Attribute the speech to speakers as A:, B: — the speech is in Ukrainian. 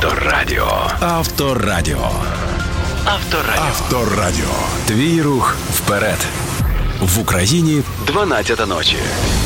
A: Авторадіо.
B: Авторадіо.
A: Твій рух вперед. В Україні 12 ночі.